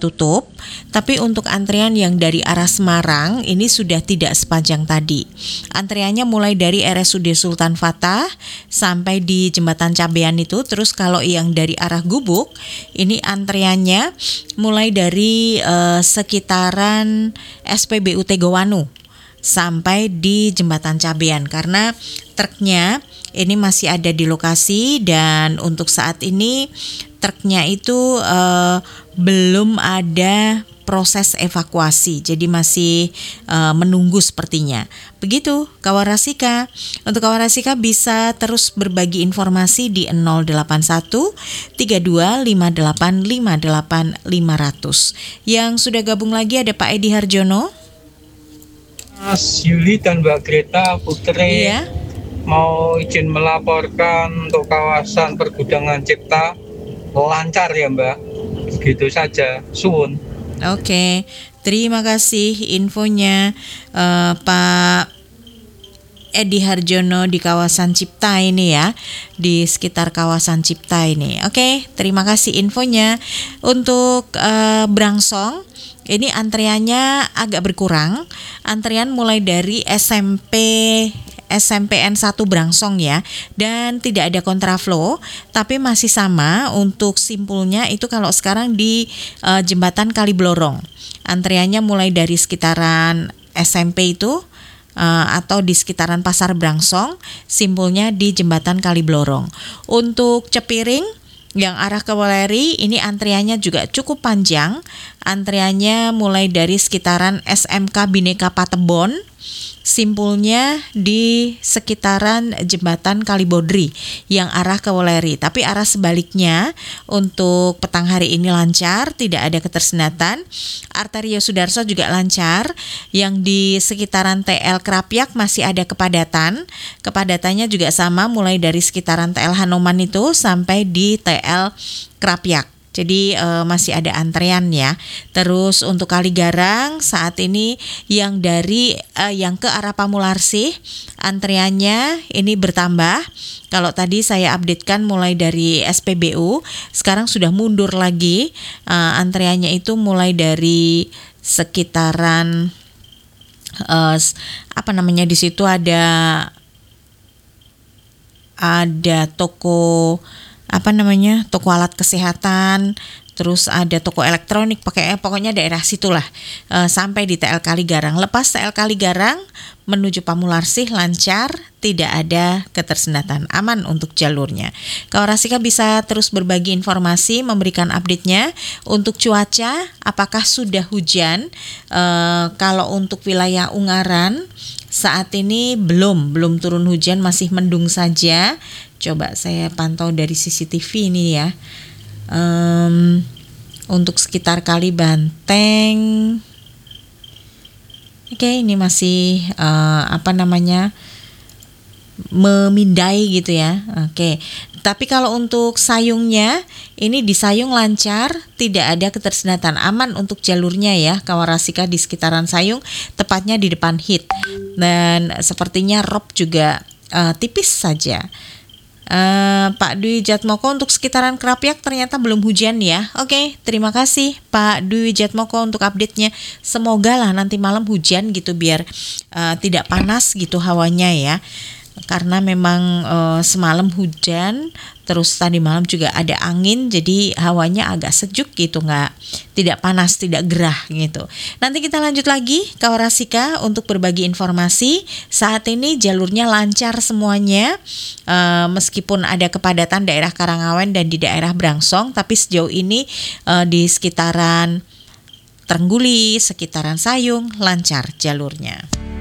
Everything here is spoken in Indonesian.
tutup, tapi untuk antrian yang dari arah Semarang ini sudah tidak sepanjang tadi. Antriannya mulai dari RSUD Sultan Fatah sampai di Jembatan Cabean itu. Terus kalau yang dari arah Gubuk, ini antriannya mulai dari sekitaran SPBU Tegowanu sampai di Jembatan Cabean, karena truknya ini masih ada di lokasi dan untuk saat ini truknya itu belum ada proses evakuasi, jadi masih menunggu sepertinya. Begitu Kawarasika. Untuk Kawarasika bisa terus berbagi informasi di 081 32 58 58 500. Yang sudah gabung lagi ada Pak Edi Harjono. Mas Yuli dan Mbak Greta Putri, Iya. mau izin melaporkan untuk kawasan pergudangan Cipta lancar ya Mbak, begitu saja, suwun. Oke, terima kasih infonya Pak Edi Harjono di kawasan Cipta ini ya, di sekitar kawasan Cipta ini. Oke, terima kasih infonya. Untuk Brangsong, ini antriannya agak berkurang. Antrian mulai dari SMPN 1 Brangsong ya, dan tidak ada kontraflow, tapi masih sama. Untuk simpulnya itu kalau sekarang di Jembatan Kaliblorong, antriannya mulai dari sekitaran SMP itu atau di sekitaran Pasar Brangsong, simpulnya di Jembatan Kaliblorong. Untuk Cepiring yang arah ke Weleri, ini antriannya juga cukup panjang. Antriannya mulai dari sekitaran SMK Bhinneka Pathebon, simpulnya di sekitaran Jembatan Kalibodri yang arah ke Weleri. Tapi arah sebaliknya untuk petang hari ini lancar, tidak ada ketersendatan. Arterio Sudarso juga lancar. Yang di sekitaran TL Krapyak masih ada kepadatan. Kepadatannya juga sama mulai dari sekitaran TL Hanoman itu sampai di TL Krapyak. Jadi masih ada antrean ya. Terus untuk Kaligarang saat ini yang dari yang ke arah Pamularsi, antreannya ini bertambah. Kalau tadi saya updatekan mulai dari SPBU, sekarang sudah mundur lagi. Antreannya itu mulai dari sekitaran di situ ada toko toko alat kesehatan, terus ada toko elektronik, pokoknya daerah situlah, sampai di TL Kaligarang. Lepas TL Kaligarang menuju Pamularsi lancar, tidak ada ketersendatan, aman untuk jalurnya. Kawarasika bisa terus berbagi informasi, memberikan update-nya. Untuk cuaca, apakah sudah hujan? Kalau untuk wilayah Ungaran saat ini belum turun hujan, masih mendung saja. Coba saya pantau dari CCTV ini ya. Untuk sekitar Kalibanteng, oke, ini masih memindai gitu ya. Oke. Tapi kalau untuk Sayungnya, ini di Sayung lancar, tidak ada ketersendatan, aman untuk jalurnya ya. Kawarasika di sekitaran Sayung, tepatnya di depan HIT. Dan sepertinya rob juga tipis saja. Pak Dwi Jatmoko, untuk sekitaran Krapyak ternyata belum hujan ya. Oke, terima kasih Pak Dwi Jatmoko untuk update-nya. Semoga lah nanti malam hujan gitu, biar tidak panas gitu hawanya ya. Karena memang semalam hujan, terus tadi malam juga ada angin, jadi hawanya agak sejuk gitu, tidak panas, tidak gerah gitu. Nanti kita lanjut lagi Kawarasika untuk berbagi informasi. Saat ini jalurnya lancar semuanya, meskipun ada kepadatan daerah Karangawen dan di daerah Brangsong, tapi sejauh ini di sekitaran Trengguli, sekitaran Sayung lancar jalurnya.